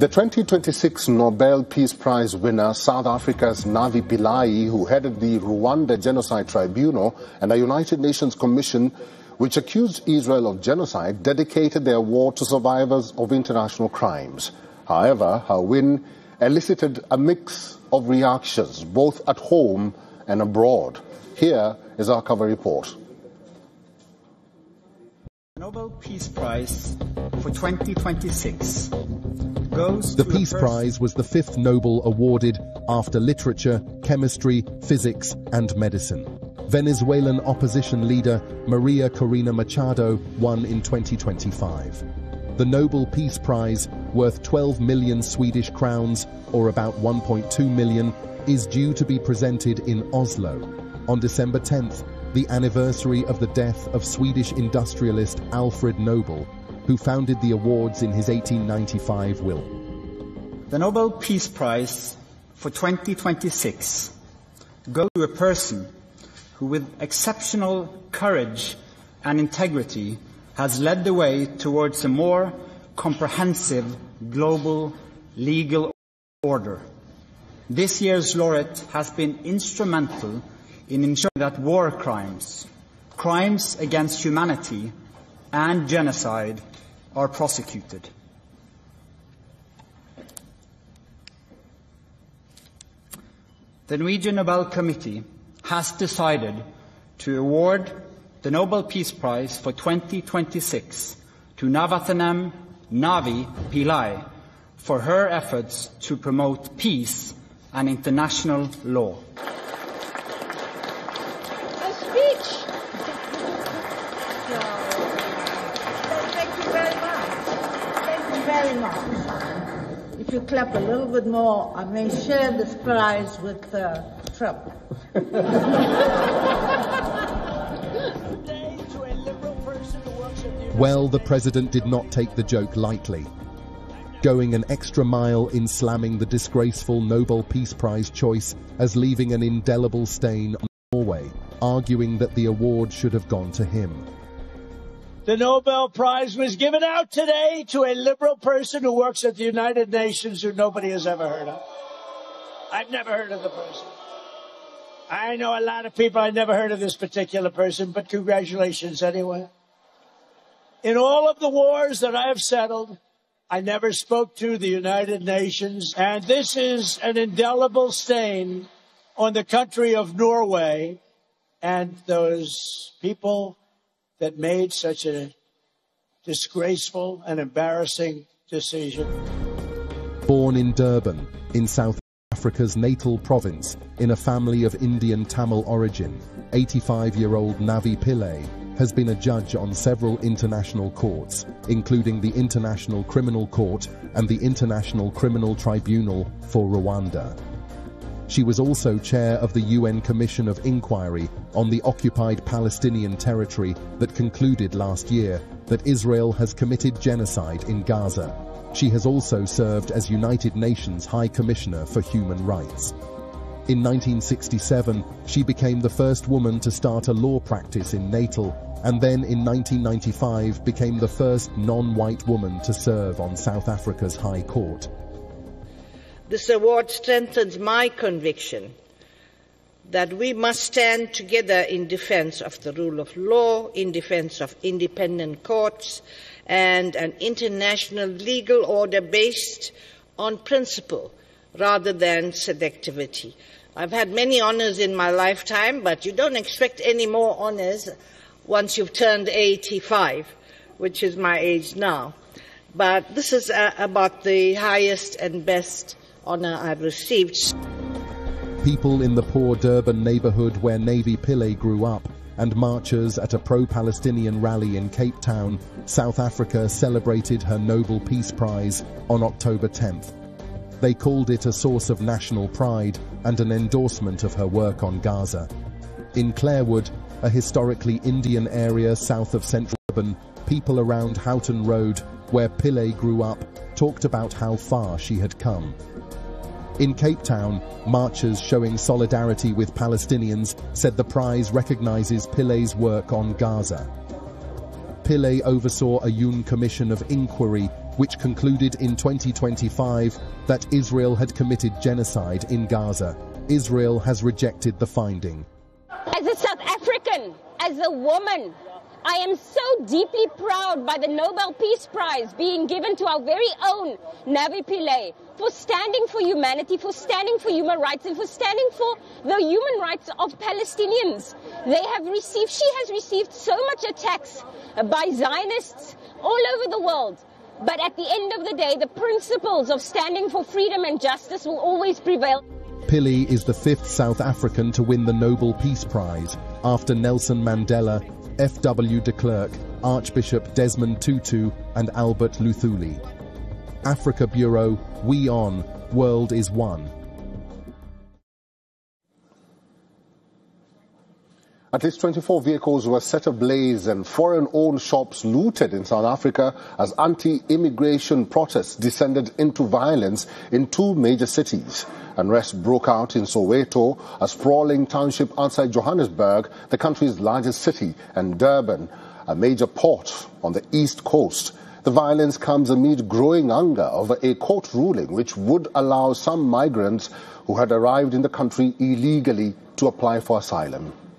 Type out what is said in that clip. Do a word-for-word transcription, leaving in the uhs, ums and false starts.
The twenty twenty-six Nobel Peace Prize winner, South Africa's Navi Pillay, who headed the Rwanda Genocide Tribunal and a United Nations commission which accused Israel of genocide, dedicated their award to survivors of international crimes. However, her win elicited a mix of reactions, both at home and abroad. Here is our cover report. The Nobel Peace Prize for twenty twenty-six goes The to Peace a person Prize was the fifth Nobel awarded after literature, chemistry, physics and medicine. Venezuelan opposition leader Maria Corina Machado won in twenty twenty-five. The Nobel Peace Prize, worth twelve million Swedish crowns, or about one point two million, is due to be presented in Oslo on December tenth, the anniversary of the death of Swedish industrialist Alfred Nobel, who founded the awards in his eighteen ninety-five will. The Nobel Peace Prize for twenty twenty-six goes to a person who, with exceptional courage and integrity, has led the way towards a more comprehensive global legal order. This year's laureate has been instrumental in ensuring that war crimes, crimes against humanity, and genocide are prosecuted. The Norwegian Nobel Committee has decided to award the Nobel Peace Prize for twenty twenty-six to Navathanem Navi Pillay for her efforts to promote peace and international law. A speech. So, thank you very much. Thank you very much. If you clap a little bit more, I may share this prize with uh, Trump. Well, the president did not take the joke lightly, going an extra mile in slamming the disgraceful Nobel Peace Prize choice as leaving an indelible stain on Norway, arguing that the award should have gone to him. The Nobel Prize was given out today to a liberal person who works at the United Nations who nobody has ever heard of. I've never heard of the person. I know a lot of people. I never heard of this particular person, but congratulations anyway. In all of the wars that I have settled, I never spoke to the United Nations, and this is an indelible stain on the country of Norway and those people that made such a disgraceful and embarrassing decision. Born in Durban, in South Africa's natal province, in a family of Indian Tamil origin, eighty-five-year-old Navi Pillay has been a judge on several international courts, including the International Criminal Court and the International Criminal Tribunal for Rwanda. She was also chair of the U N Commission of Inquiry on the occupied Palestinian territory that concluded last year that Israel has committed genocide in Gaza. She has also served as United Nations High Commissioner for Human Rights. In nineteen sixty-seven, she became the first woman to start a law practice in Natal, and then in nineteen ninety-five became the first non-white woman to serve on South Africa's High Court. This award strengthens my conviction that we must stand together in defense of the rule of law, in defense of independent courts, and an international legal order based on principle rather than selectivity. I've had many honors in my lifetime, but you don't expect any more honors once you've turned eighty-five, which is my age now. But this is uh, about the highest and best honor I've received. People in the poor Durban neighborhood where Navi Pillay grew up and marchers at a pro-Palestinian rally in Cape Town, South Africa, celebrated her Nobel Peace Prize on October tenth. They called it a source of national pride and an endorsement of her work on Gaza. In Clarewood, a historically Indian area south of central Durban, people around Houghton Road, where Pillay grew up, talked about how far she had come. In Cape Town, marchers showing solidarity with Palestinians said the prize recognizes Pillay's work on Gaza. Pillay oversaw a U N Commission of Inquiry which concluded in twenty twenty-five that Israel had committed genocide in Gaza. Israel has rejected the finding. As a South African, as a woman, I am so deeply proud by the Nobel Peace Prize being given to our very own Navi Pillay for standing for humanity, for standing for human rights, and for standing for the human rights of Palestinians. They have received, she has received so much attacks by Zionists all over the world. But at the end of the day, the principles of standing for freedom and justice will always prevail. Pillay is the fifth South African to win the Nobel Peace Prize, after Nelson Mandela, F W de Klerk, Archbishop Desmond Tutu and Albert Luthuli. Africa Bureau, We On, World is One. At least twenty-four vehicles were set ablaze and foreign-owned shops looted in South Africa as anti-immigration protests descended into violence in two major cities. Unrest broke out in Soweto, a sprawling township outside Johannesburg, the country's largest city, and Durban, a major port on the east coast. The violence comes amid growing anger over a court ruling which would allow some migrants who had arrived in the country illegally to apply for asylum.